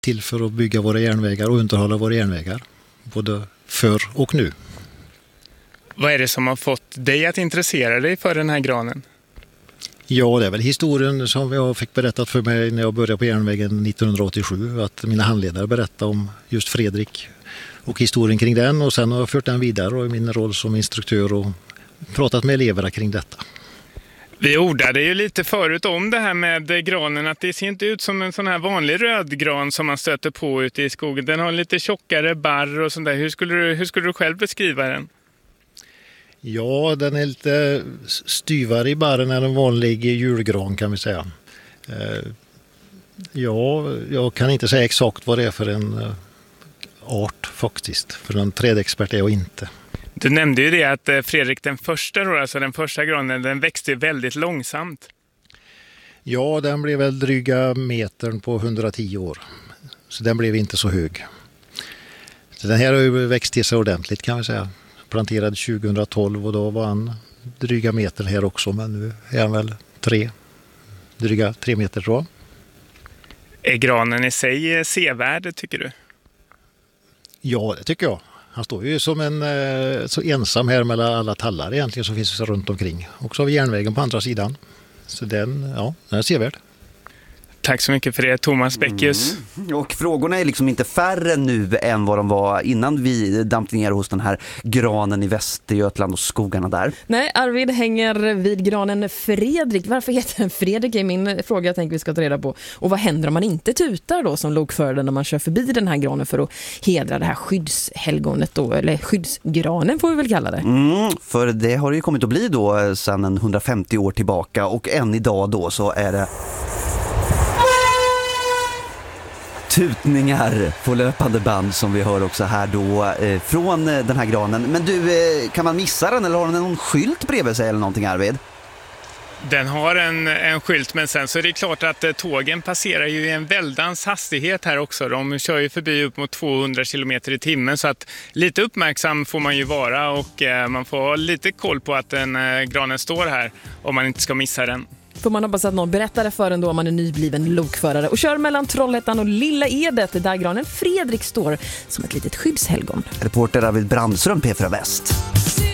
till för att bygga våra järnvägar och underhålla våra järnvägar, både förr och nu. Vad är det som har fått dig att intressera dig för den här granen? Ja, det är väl historien som jag fick berättat för mig när jag började på järnvägen 1987. Att mina handledare berättade om just Fredrik och historien kring den. Och sen har jag fört den vidare och i min roll som instruktör och pratat med eleverna kring detta. Vi ordade ju lite förut om det här med granen, att det ser inte ut som en sån här vanlig rödgran som man stöter på ute i skogen. Den har lite tjockare barr och sånt där. Hur skulle du själv beskriva den? Ja, den är lite styvare i barren än en vanlig julgran kan vi säga. Ja, jag kan inte säga exakt vad det är för en art faktiskt, för en trädexpert är jag inte. Du nämnde ju det att Fredrik den första, alltså den första granen, den växte väldigt långsamt. Ja, den blev väl dryga metern på 110 år. Så den blev inte så hög. Så den här har ju växt till sig ordentligt kan vi säga. Planterad 2012 och då var han dryga meter här också, men nu är han väl dryga 3 meter tror jag. Är granen i sig sevärd tycker du? Ja, det tycker jag. Han står ju som så ensam här mellan alla tallar egentligen som finns runt omkring. Och så har vi järnvägen på andra sidan. Så den är sevärd. Tack så mycket för det, Thomas Bäckius. Och frågorna är liksom inte färre nu än vad de var innan vi dampte ner hos den här granen i Västergötland och skogarna där. Nej, Arvid hänger vid granen Fredrik. Varför heter den Fredrik är min fråga jag tänker vi ska ta reda på. Och vad händer om man inte tutar då som lokförare när man kör förbi den här granen för att hedra det här skyddshelgonet då, eller skyddsgranen får vi väl kalla det. För det har det ju kommit att bli då sedan 150 år tillbaka och än idag då så är det tutningar på löpande band som vi hör också här då från den här granen. Men du, kan man missa den eller har den någon skylt bredvid sig eller någonting, Arvid? Den har en skylt, men sen så är det klart att tågen passerar ju i en väldans hastighet här också. De kör ju förbi upp mot 200 km i timmen så att lite uppmärksam får man ju vara och man får ha lite koll på att granen står här om man inte ska missa den. Får man hoppas att någon berättar det för en då om man är nybliven lokförare och kör mellan Trollhättan och Lilla Edet där granen Fredrik står som ett litet skyddshelgon. Reporter Arvid Brandström, P4 Väst.